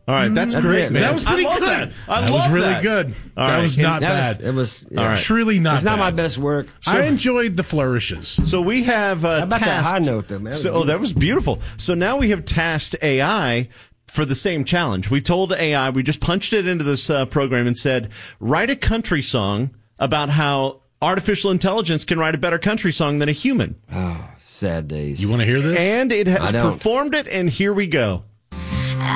All right, that's great, it, man. That was pretty I love good. That. I That love was really that. good. All That right. was not bad. It was All right. Truly not It's not bad. my best work. I enjoyed the flourishes. So we have How about that tasked. high note, though, man? That was beautiful. So now we have tasked AI for the same challenge. We told AI, we just punched it into this program and said, write a country song about how artificial intelligence can write a better country song than a human. Oh, sad days. You want to hear this? And it has I don't. performed it, and here we go.